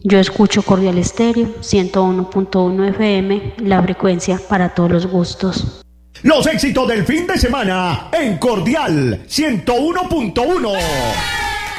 Yo escucho Cordial Estéreo, 101.1 FM, la frecuencia para todos los gustos. Los éxitos del fin de semana en Cordial 101.1.